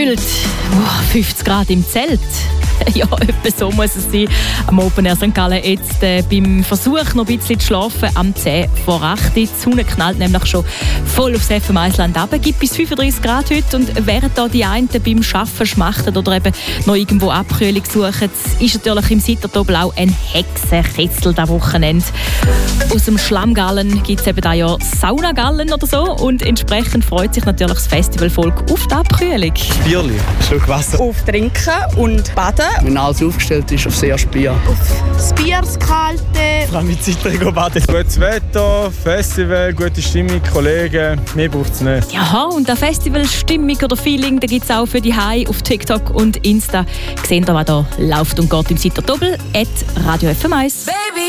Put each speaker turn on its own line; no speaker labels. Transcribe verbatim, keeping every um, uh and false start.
gefühlt oh, fünfzig Grad im Zelt. Ja, etwa so muss es sein. Am Open Air Sankt Gallen jetzt äh, beim Versuch, noch ein bisschen zu schlafen, am zehn vor acht. Die Sonne knallt nämlich schon voll aufs F M Eisland runter. Es gibt bis fünfunddreissig Grad heute. Und während da die einen beim Arbeiten schmachten oder eben noch irgendwo Abkühlung suchen, ist natürlich im Sitterdobel auch ein Hexenkessel dieses Wochenende. Aus dem Schlammgallen gibt es eben da ja Saunagallen oder so. Und entsprechend freut sich natürlich das Festivalvolk auf die Abkühlung.
Bierli, ein Schluck Wasser.
Auf Trinken und Baden.
Wenn alles aufgestellt ist, auf sehr Bier.
Auf das Bier, das Kalte.
Vor allem mit Zeit baden. Gutes Wetter, Festival, gute Stimmung, Kollegen. Mehr braucht es nicht.
Ja, und der Festivalstimmung oder Feeling, da gibt es auch für die Hai auf TikTok und Insta. Seht ihr, was da läuft und geht im Sitterdobel. at Radio F M eins. Baby.